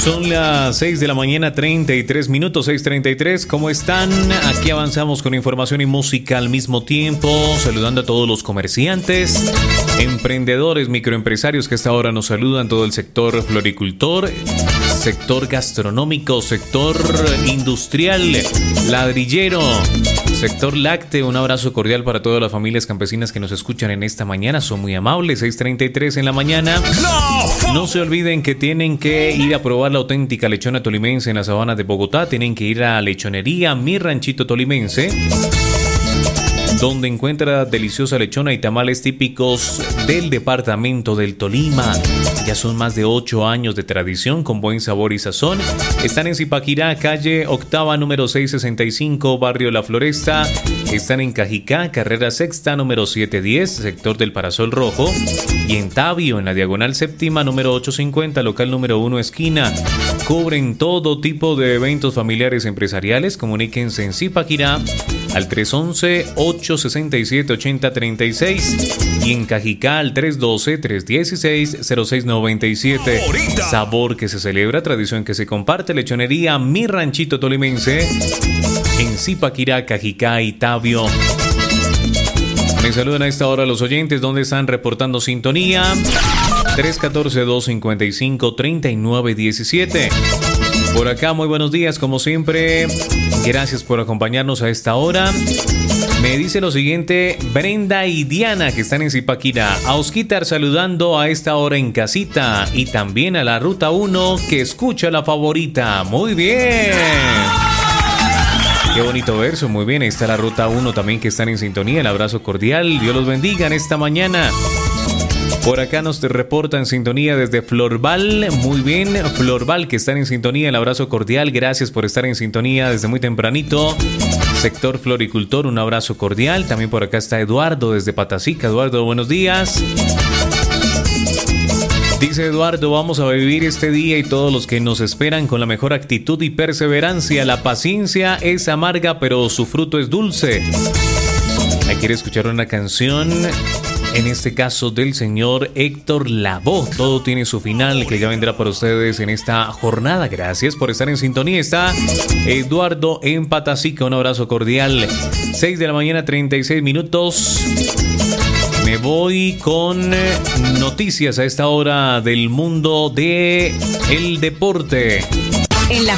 Son las 6 de la mañana, 33 minutos, 6:33. ¿Cómo están? Aquí avanzamos con información y música al mismo tiempo, saludando a todos los comerciantes, emprendedores, microempresarios que a esta hora nos saludan, todo el sector floricultor, sector gastronómico, sector industrial, ladrillero, sector lácteo. Un abrazo cordial para todas las familias campesinas que nos escuchan en esta mañana. Son muy amables. 6:33 en la mañana. No se olviden que tienen que ir a probar la auténtica lechona tolimense en la sabana de Bogotá. Tienen que ir a Lechonería Mi Ranchito Tolimense, donde encuentra deliciosa lechona y tamales típicos del departamento del Tolima. Ya son más de 8 años de tradición con buen sabor y sazón. Están en Zipaquirá, calle octava, número 665, barrio La Floresta. Están en Cajicá, carrera sexta, número 710, sector del Parasol Rojo. Y en Tabio, en la diagonal séptima, número 850, local número 1, esquina. Cubren todo tipo de eventos familiares empresariales. Comuníquense en Zipaquirá al 311-867-8036 y en Cajicá al 312-316-0697. Sabor que se celebra, tradición que se comparte. Lechonería Mi Ranchito Tolimense en Zipaquirá, Cajicá y Tabio. Me saludan a esta hora los oyentes donde están reportando sintonía. 314-255-3917. Por acá, muy buenos días, como siempre. Gracias por acompañarnos a esta hora. Me dice lo siguiente, Brenda y Diana, que están en Zipaquirá. A Osquitar saludando a esta hora en casita. Y también a la Ruta 1, que escucha la favorita. Muy bien. Qué bonito verso, muy bien. Ahí está la Ruta 1 también, que están en sintonía. El abrazo cordial. Dios los bendiga en esta mañana. Por acá nos reporta en sintonía desde Florval. Muy bien, Florval, que están en sintonía. El abrazo cordial. Gracias por estar en sintonía desde muy tempranito. Sector floricultor, un abrazo cordial. También por acá está Eduardo desde Patacica. Eduardo, buenos días. Dice Eduardo, vamos a vivir este día y todos los que nos esperan con la mejor actitud y perseverancia. La paciencia es amarga, pero su fruto es dulce. Ahí quiere escuchar una canción, en este caso del señor Héctor Lavoe. Todo tiene su final, que ya vendrá para ustedes en esta jornada. Gracias por estar en sintonía. Está Eduardo en Patacica. Un abrazo cordial. 6 de la mañana, 36 minutos. Me voy con noticias a esta hora del mundo del deporte. En la